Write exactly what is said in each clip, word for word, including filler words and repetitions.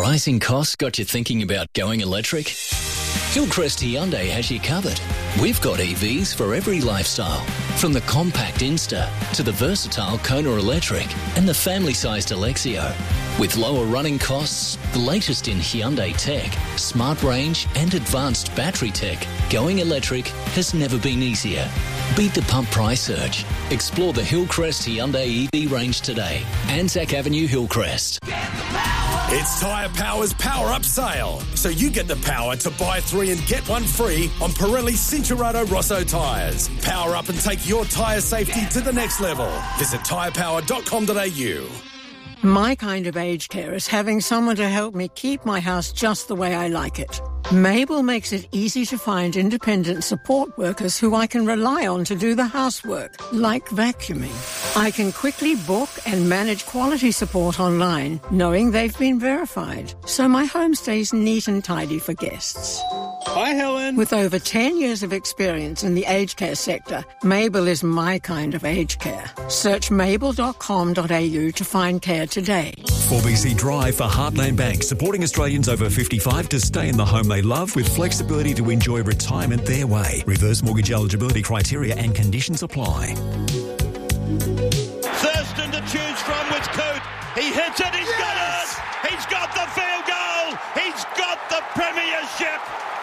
Rising costs got you thinking about going electric? Hillcrest Hyundai has you covered. We've got E Vs for every lifestyle, from the compact Insta to the versatile Kona Electric and the family-sized Alexio. With lower running costs, the latest in Hyundai tech, smart range and advanced battery tech, going electric has never been easier. Beat the pump price surge. Explore the Hillcrest Hyundai E V range today. Anzac Avenue, Hillcrest. It's Tyre Power's Power Up Sale. So you get the power to buy three and get one free on Pirelli Cincherato Rosso tyres. Power up and take your tyre safety to the next level. Visit tyre power dot com dot a u. My kind of aged care is having someone to help me keep my house just the way I like it. Mabel makes it easy to find independent support workers who I can rely on to do the housework, like vacuuming. I can quickly book and manage quality support online, knowing they've been verified, so my home stays neat and tidy for guests. Hi, Helen. With over ten years of experience in the aged care sector, Mabel is my kind of aged care. Search mabel dot com dot a u to find care today. four B C Drive for Heartland Bank, supporting Australians over fifty-five to stay in the home they love with flexibility to enjoy retirement their way. Reverse mortgage eligibility criteria and conditions apply. Thurston to choose from with Coote. He hits it, he's yes! got it! He's got the field goal! He's got the premiership!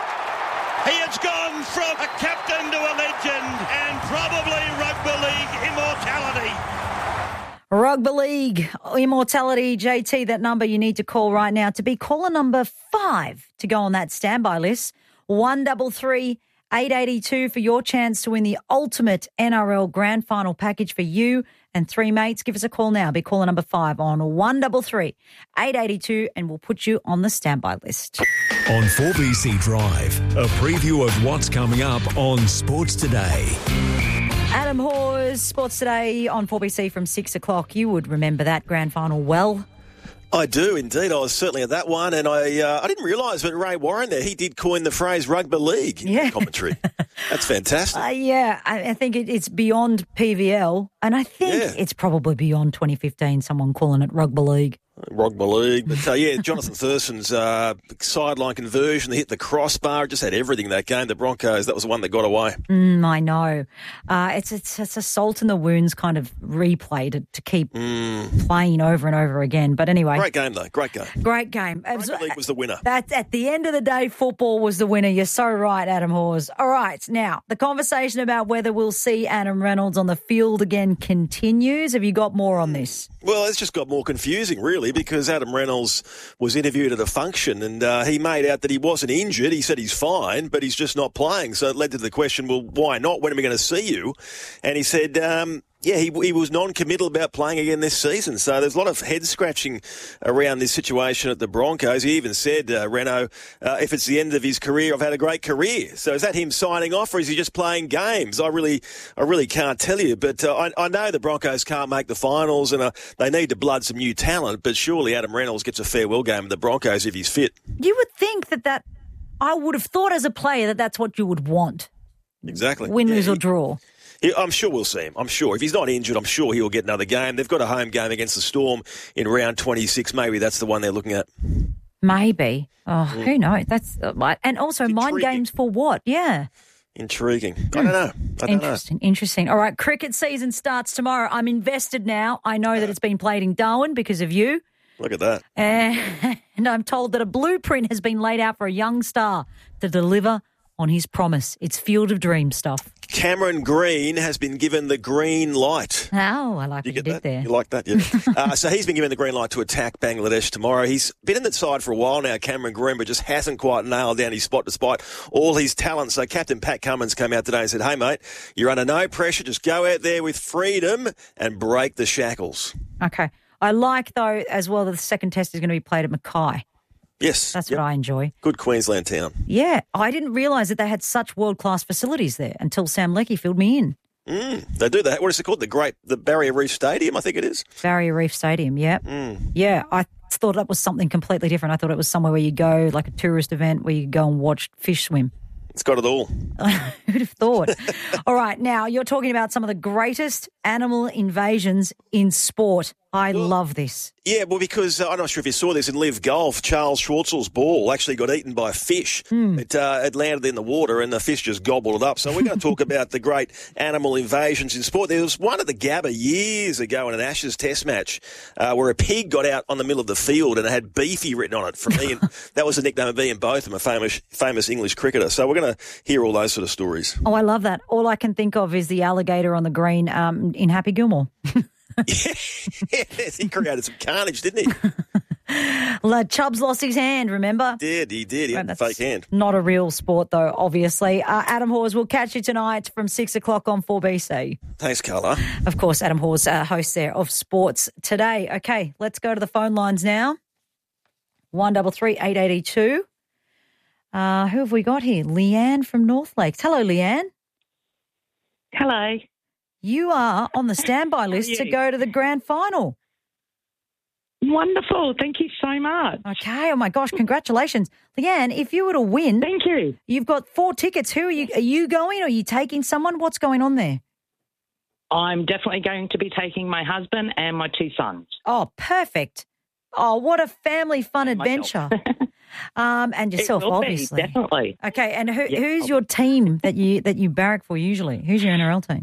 He has gone from a captain to a legend and probably rugby league immortality. Rugby League immortality, J T, that number you need to call right now to be caller number five to go on that standby list. one double three eight eighty two for your chance to win the ultimate N R L grand final package for you and three mates. Give us a call now. Be caller number five on one double three eight eighty two and we'll put you on the standby list. On four B C Drive, a preview of what's coming up on Sports Today. Adam Hawes, Sports Today on four B C from six o'clock. You would remember that grand final well. I do indeed. I was certainly at that one, and I uh, I didn't realise that Ray Warren there, he did coin the phrase rugby league in yeah. commentary. That's fantastic. Uh, yeah, I, I think it, it's beyond P V L, and I think Yeah. it's probably beyond twenty fifteen, someone calling it rugby league. Rugby league. But, uh, yeah, Jonathan Thurston's uh, sideline conversion, they hit the crossbar, just had everything that game. The Broncos, that was the one that got away. Mm, I know. Uh, it's, it's it's a salt in the wounds kind of replay to, to keep Mm. playing over and over again. But anyway. Great game, though. Great game. Great game. Rugby league was the winner. That's at the end of the day, football was the winner. You're so right, Adam Hawes. All right, now the conversation about whether we'll see Adam Reynolds on the field again continues. Have you got more on this? Well, it's just got more confusing, really, because Adam Reynolds was interviewed at a function and uh, he made out that he wasn't injured. He said he's fine, but he's just not playing. So it led to the question, well, why not? When are we going to see you? And he said, um, yeah, he, he was non-committal about playing again this season. So there's a lot of head-scratching around this situation at the Broncos. He even said, uh, Reno, uh, if it's the end of his career, I've had a great career. So is that him signing off, or is he just playing games? I really I really can't tell you. But uh, I, I know the Broncos can't make the finals and uh, they need to blood some new talent, but surely Adam Reynolds gets a farewell game with the Broncos if he's fit. You would think that that, I would have thought as a player that that's what you would want. Exactly. Win, Yeah, lose he- or draw. He, I'm sure we'll see him. I'm sure. If he's not injured, I'm sure he'll get another game. They've got a home game against the Storm in round twenty-six. Maybe that's the one they're looking at. Maybe. Oh, who knows? That's uh, right. And also, It's mind intriguing. games for what? Yeah. Intriguing. I don't know. I don't Interesting. Interesting. All right. Cricket season starts tomorrow. I'm invested now. I know that it's been played in Darwin because of you. know. Look at that. And I'm told that a blueprint has been laid out for a young star to deliver on his promise. It's Field of Dreams stuff. Cameron Green has been given the green light. Oh, I like You what you get did that? there. You like that, yeah? uh, so he's been given the green light to attack Bangladesh tomorrow. He's been in the side for a while now, Cameron Green, but just hasn't quite nailed down his spot despite all his talent. So Captain Pat Cummins came out today and said, hey, mate, you're under no pressure. Just go out there with freedom and break the shackles. Okay. I like, though, as well, that the second test is going to be played at Mackay. Yes. That's yep. what I enjoy. Good Queensland town. Yeah. I didn't realise that they had such world-class facilities there until Sam Leckie filled me in. Mm, they do that. What is it called? The Great, the Barrier Reef Stadium, I think it is. Barrier Reef Stadium, yeah. Mm. Yeah, I thought that was something completely different. I thought it was somewhere where you go, like a tourist event, where you go and watch fish swim. It's got it all. Who'd have thought? All right, now you're talking about some of the greatest animal invasions in sport. I Well, love this. Yeah, well, because uh, I'm not sure if you saw this in Live Golf, Charles Schwartzel's ball actually got eaten by a fish. Mm. It, uh, it landed in the water and the fish just gobbled it up. So we're going to talk about the great animal invasions in sport. There was one at the Gabba years ago in an Ashes Test match uh, where a pig got out on the middle of the field and it had Beefy written on it from Ian. That was the nickname of Ian Botham, a famous famous English cricketer. So we're going to hear all those sort of stories. Oh, I love that. All I can think of is the alligator on the green um, in Happy Gilmore. Yes, he created some carnage, didn't he? Chubbs lost his hand, remember? Did, he did. He had a That's fake hand. Not a real sport, though, obviously. Uh, Adam Hawes will catch you tonight from six o'clock on four B C. Thanks, Carla. Of course, Adam Hawes, uh, host there of Sports Today. Okay, let's go to the phone lines now. one double three eight eighty two. Uh, who have we got here? Leanne from North Lakes. Hello, Leanne. Hello. You are on the standby list you? to go to the grand final. Wonderful. Thank you so much. Okay. Oh, my gosh. Congratulations. Leanne, if you were to win, Thank you. you've got four tickets. Who are you? Are you going or are you taking someone? What's going on there? I'm definitely going to be taking my husband and my two sons. Oh, perfect. Oh, what a family fun And adventure. myself. um, and yourself, It will be, obviously. definitely. Okay. And who, Yeah, who's I'll your team that you that you barrack for usually? Who's your N R L team?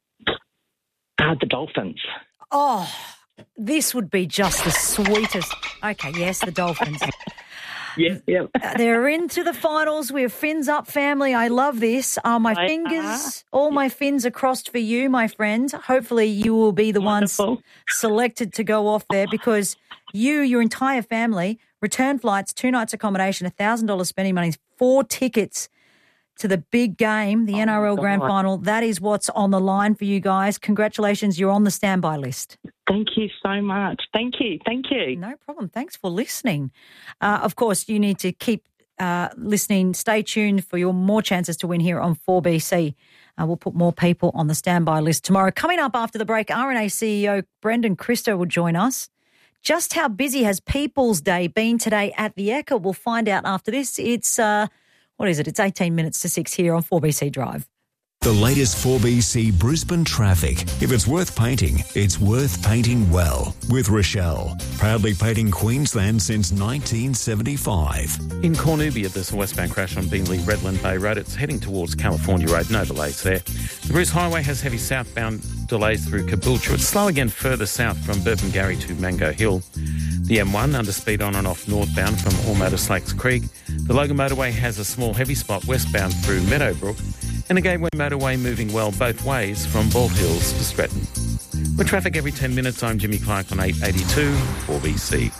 Uh, the Dolphins. Oh, this would be just the sweetest. Okay, yes, the Dolphins. Yeah, yeah. Uh, They're into the finals. We're fins up family. I love this. Uh, my They fingers, all my fins are crossed for you, my friend. Hopefully you will be the Wonderful. ones selected to go off there because you, your entire family, return flights, two nights accommodation, one thousand dollars spending money, four tickets to the big game, the Oh, N R L my Grand God. Final. That is what's on the line for you guys. Congratulations. You're on the standby list. Thank you so much. Thank you. Thank you. No problem. Thanks for listening. Uh, of course, you need to keep uh, listening. Stay tuned for your more chances to win here on four B C. Uh, we'll put more people on the standby list tomorrow. Coming up after the break, R N A C E O Brendan Christo will join us. Just how busy has People's Day been today at the Ekka? We'll find out after this. It's, uh, what is it? It's eighteen minutes to six here on four B C Drive. The latest four B C Brisbane traffic. If it's worth painting, it's worth painting well. With Rochelle, proudly painting Queensland since nineteen seventy-five. In Cornubia, there's a westbound crash on Beanley Redland Bay Road. It's heading towards California Road. No delays there. The Bruce Highway has heavy southbound delays through Caboolture. It's slow again further south from Burpengary to Mango Hill. The M one under speed on and off northbound from Ormoda Slacks Creek. The Logan Motorway has a small heavy spot westbound through Meadowbrook. And a Gateway Motorway moving well both ways from Bald Hills to Stratton. With traffic every ten minutes, I'm Jimmy Clark on eight eighty-two four B C.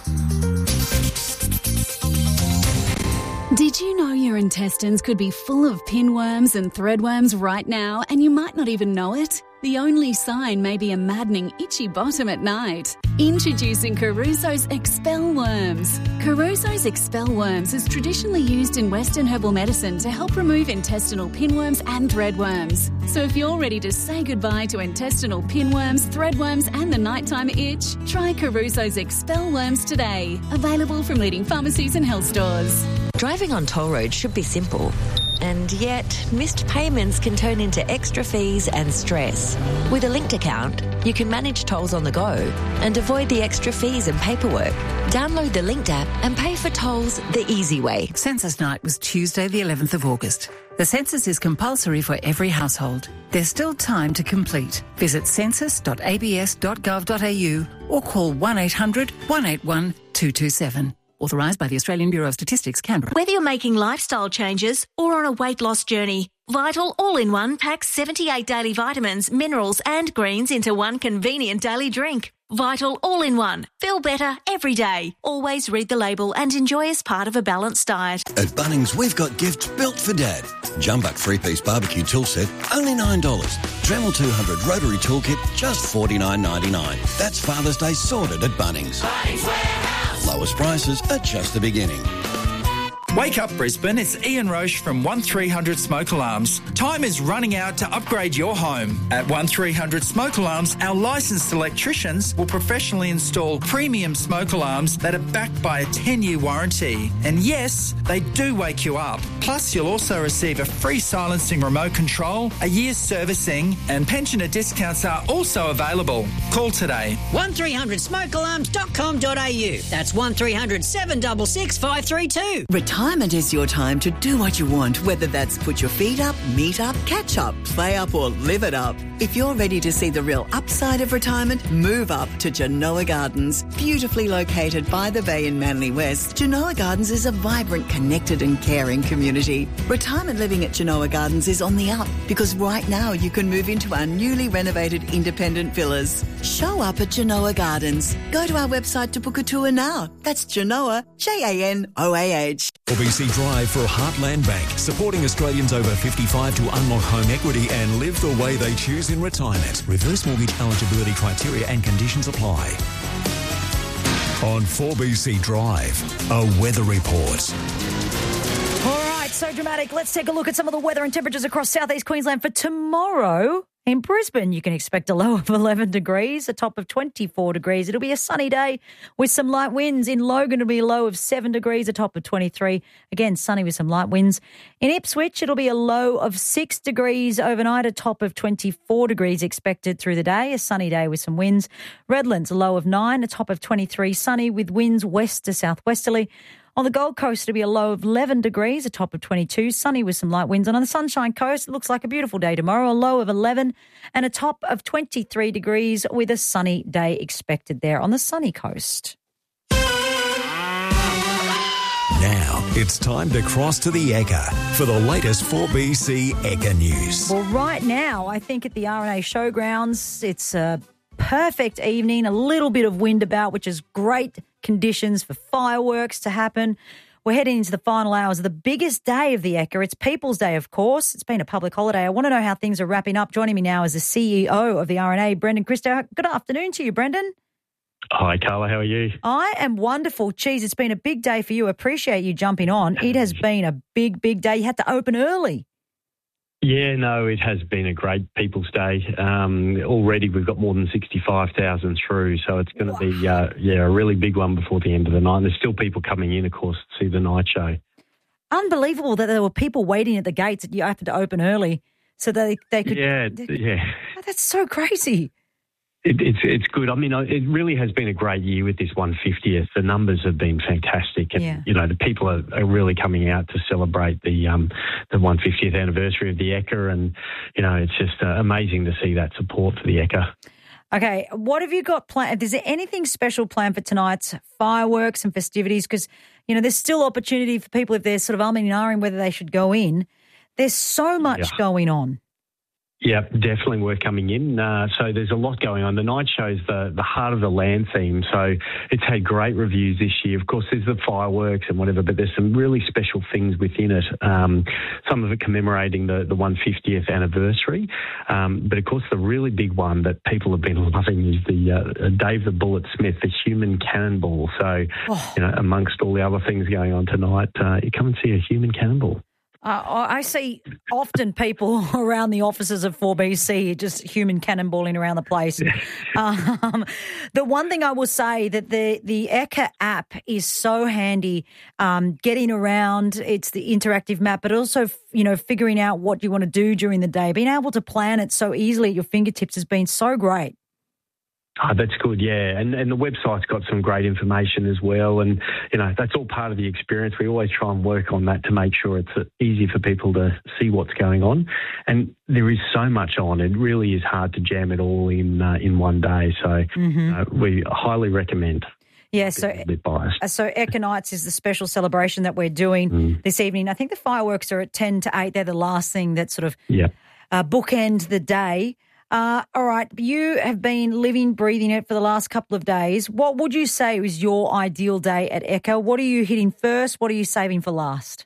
Did you know your intestines could be full of pinworms and threadworms right now and you might not even know it? The only sign may be a maddening itchy bottom at night. Introducing Caruso's Expel Worms. Caruso's Expel Worms is traditionally used in Western herbal medicine to help remove intestinal pinworms and threadworms. So if you're ready to say goodbye to intestinal pinworms, threadworms and the nighttime itch, try Caruso's Expel Worms today. Available from leading pharmacies and health stores. Driving on toll roads should be simple. And yet, missed payments can turn into extra fees and stress. With a linked account, you can manage tolls on the go and avoid the extra fees and paperwork. Download the linked app and pay for tolls the easy way. Census night was Tuesday the eleventh of August. The census is compulsory for every household. There's still time to complete. Visit census dot a b s dot gov dot a u or call one eight hundred one eight one two two seven. Authorised by the Australian Bureau of Statistics, Canberra. Whether you're making lifestyle changes or on a weight loss journey, Vital All-in-One packs seventy-eight daily vitamins, minerals and greens into one convenient daily drink. Vital All-in-One. Feel better every day. Always read the label and enjoy as part of a balanced diet. At Bunnings, we've got gifts built for Dad. Jumbuck three-piece barbecue tool set, only nine dollars. Dremel two hundred rotary toolkit, just forty-nine ninety-nine. That's Father's Day sorted at Bunnings. Bunnings Warehouse. Lowest prices are just the beginning. Wake up Brisbane, it's Ian Roche from one three hundred Smoke Alarms. Time is running out to upgrade your home. At one three hundred Smoke Alarms, our licensed electricians will professionally install premium smoke alarms that are backed by a ten-year warranty. And yes, they do wake you up. Plus, you'll also receive a free silencing remote control, a year's servicing, and pensioner discounts are also available. Call today. one three hundred smoke alarms dot com dot a u. That's one three hundred seven six six five three two. Retirement is your time to do what you want, whether that's put your feet up, meet up, catch up, play up or live it up. If you're ready to see the real upside of retirement, move up to Genoa Gardens. Beautifully located by the bay in Manly West, Genoa Gardens is a vibrant, connected and caring community. Retirement living at Genoa Gardens is on the up because right now you can move into our newly renovated independent villas. Show up at Genoa Gardens. Go to our website to book a tour now. That's Genoa, J A N O A H. four B C Drive for Heartland Bank, supporting Australians over fifty-five to unlock home equity and live the way they choose in retirement. Reverse mortgage eligibility criteria and conditions apply. On four B C Drive, a weather report. All right, so dramatic. Let's take a look at some of the weather and temperatures across southeast Queensland for tomorrow. In Brisbane, you can expect a low of eleven degrees, a top of twenty-four degrees. It'll be a sunny day with some light winds. In Logan, it'll be a low of seven degrees, a top of twenty-three. Again, sunny with some light winds. In Ipswich, it'll be a low of six degrees overnight, a top of twenty-four degrees expected through the day, a sunny day with some winds. Redlands, a low of nine, a top of twenty-three, sunny with winds west to southwesterly. On the Gold Coast, it'll be a low of eleven degrees, a top of twenty-two, sunny with some light winds. And on the Sunshine Coast, it looks like a beautiful day tomorrow, a low of eleven and a top of twenty-three degrees with a sunny day expected there on the sunny coast. Now it's time to cross to the Ekka for the latest four B C Ekka news. Well, right now, I think at the R and A Showgrounds, it's a perfect evening, a little bit of wind about, which is great conditions for fireworks to happen. We're heading into the final hours of the biggest day of the Ekka. It's People's Day, of course. It's been a public holiday. I want to know how things are wrapping up. Joining me now is the C E O of the R and A, Brendan Christo. Good afternoon to you, Brendan. Hi, Carla. How are you? I am wonderful. Geez, it's been a big day for you. Appreciate you jumping on. It has been a big, big day. You had to open early. Yeah, no, it has been a great People's Day. Um, already we've got more than sixty-five thousand through, so it's going to be uh, yeah a really big one before the end of the night. And there's still people coming in, of course, to see the night show. Unbelievable that there were people waiting at the gates that you had to open early so that they, they could... Yeah, they could, yeah. That's so crazy. It, it's it's good. I mean, it really has been a great year with this one fiftieth. The numbers have been fantastic, and yeah. you know the people are, are really coming out to celebrate the um, the one hundred fiftieth anniversary of the Ekka, and you know it's just uh, amazing to see that support for the Ekka. Okay, what have you got planned? Is there anything special planned for tonight's fireworks and festivities? Because you know there's still opportunity for people if they're sort of umming and ahhing whether they should go in. There's so much yeah. going on. Yeah, definitely worth coming in. Uh, so there's a lot going on. The night show's the, the heart of the land theme, so it's had great reviews this year. Of course, there's the fireworks and whatever, but there's some really special things within it. Um, some of it commemorating the, the one hundred fiftieth anniversary. Um, but, of course, the really big one that people have been loving is the uh, Dave the Bullet Smith, the human cannonball. So, oh. you know, amongst all the other things going on tonight, uh, you come and see a human cannonball. Uh, I see often people around the offices of four B C just human cannonballing around the place. um, the one thing I will say that the, the Ekka app is so handy um, getting around. It's the interactive map, but also, you know, figuring out what you want to do during the day. Being able to plan it so easily at your fingertips has been so great. Oh, that's good, yeah. And and the website's got some great information as well. And, you know, that's all part of the experience. We always try and work on that to make sure it's easy for people to see what's going on. And there is so much on. It really is hard to jam it all in uh, in one day. So mm-hmm. uh, we highly recommend. Yeah, so a bit biased. So Ekka Nights is the special celebration that we're doing mm. this evening. I think the fireworks are at ten to eight. They're the last thing that sort of yeah. uh, bookend the day. Uh, all right, you have been living, breathing it for the last couple of days. What would you say was your ideal day at Ekka? What are you hitting first? What are you saving for last?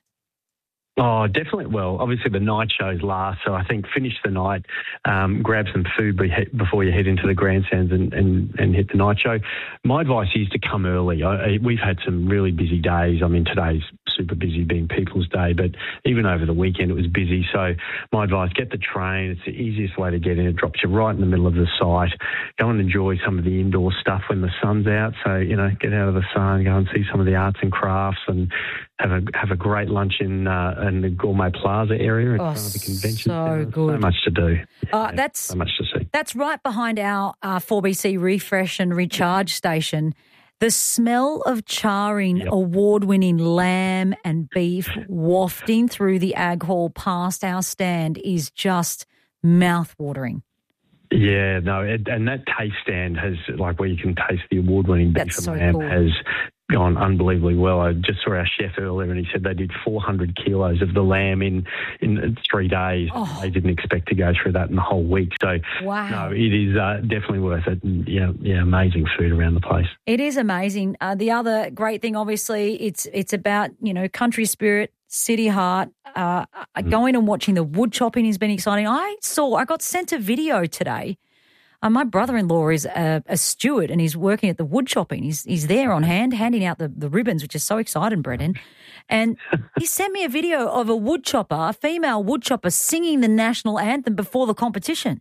Oh, definitely. Well, obviously the night show's last, so I think finish the night, um, grab some food before you head into the grandstands and, and, and hit the night show. My advice is to come early. I, we've had some really busy days. I mean, today's super busy being People's Day, but even over the weekend it was busy. So my advice, get the train. It's the easiest way to get in. It drops you right in the middle of the site. Go and enjoy some of the indoor stuff when the sun's out. So, you know, get out of the sun, go and see some of the arts and crafts and have a have a great lunch in, uh, in the Gourmet Plaza area in Oh, front of the convention so centre. good. So much to do. Uh, Yeah, that's so much to see. That's right behind our uh, four B C refresh and recharge station. The smell of charring Yep. award-winning lamb and beef wafting through the Ag Hall past our stand is just mouth-watering. Yeah, no, it, and that taste stand has, like, where you can taste the award-winning beef That's and so lamb cool. has gone unbelievably well. I just saw our chef earlier and he said they did four hundred kilos of the lamb in, in three days. Oh. They didn't expect to go through that in the whole week. So, Wow. no, it is uh, definitely worth it. And, yeah, yeah, amazing food around the place. It is amazing. Uh, the other great thing, obviously, it's it's about, you know, country spirit, city heart. Uh, Mm. Going and watching the wood chopping has been exciting. I saw, I got sent a video today. Uh, my brother-in-law is a, a steward and he's working at the wood chopping. He's he's there on hand, handing out the, the ribbons, which is so exciting, Brendan. And he sent me a video of a wood chopper, a female wood chopper, singing the national anthem before the competition.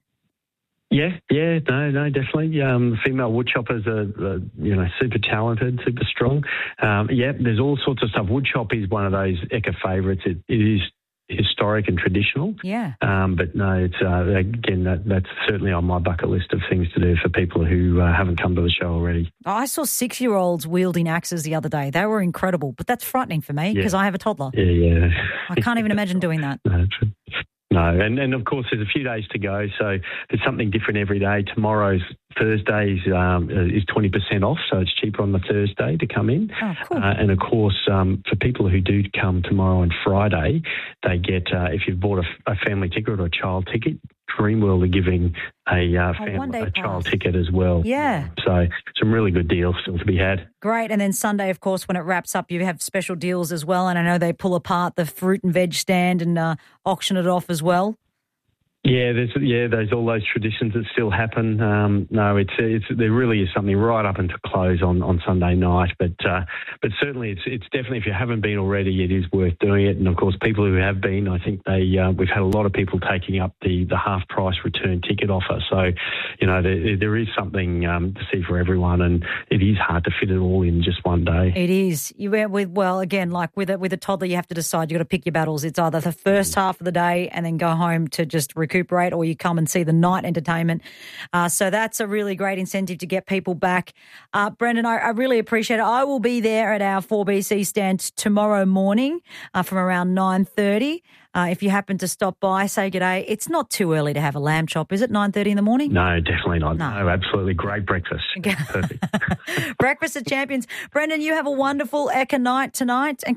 Yeah, yeah, no, no, definitely. Um, female woodchoppers are, are, you know, super talented, super strong. Um, yeah, there's all sorts of stuff. Woodchop is one of those Eka favourites. It, it is historic and traditional. Yeah. Um, but no, it's uh, again that that's certainly on my bucket list of things to do for people who uh, haven't come to the show already. I saw six-year-olds wielding axes the other day. They were incredible, but that's frightening for me because Yeah. I have a toddler. Yeah, yeah. I can't even imagine doing that. No, true. No, and, and of course there's a few days to go, so there's something different every day. Tomorrow's Thursdays um, is twenty percent off, so it's cheaper on the Thursday to come in. Oh, cool. Uh, and of course, um, for people who do come tomorrow and Friday, they get, uh, if you've bought a, a family ticket or a child ticket, Dreamworld are giving a, uh, Oh, fam- one-day a child pass. ticket as well. Yeah. So some really good deals still to be had. Great. And then Sunday, of course, when it wraps up, you have special deals as well. And I know they pull apart the fruit and veg stand and uh, auction it off as well. Yeah, there's yeah, there's all those traditions that still happen. Um, no, it's it's there really is something right up until close on, on Sunday night. But uh, but certainly it's it's definitely, if you haven't been already, it is worth doing it. And of course, people who have been, I think they uh, we've had a lot of people taking up the, the half price return ticket offer. So you know there there is something um, to see for everyone, and it is hard to fit it all in just one day. It is. You went with, well, again, like with a, with a toddler, you have to decide. You've got to pick your battles. It's either the first half of the day and then go home to just recuperate, or you come and see the night entertainment. Uh, so that's a really great incentive to get people back. Uh, Brendan, I, I really appreciate it. I will be there at our four B C stand tomorrow morning uh, from around nine thirty. Uh, if you happen to stop by, say good day. It's not too early to have a lamb chop, is it, nine thirty in the morning? No, definitely not. No. No, absolutely great breakfast. Perfect. Breakfast of Champions. Brendan, you have a wonderful Eka night tonight and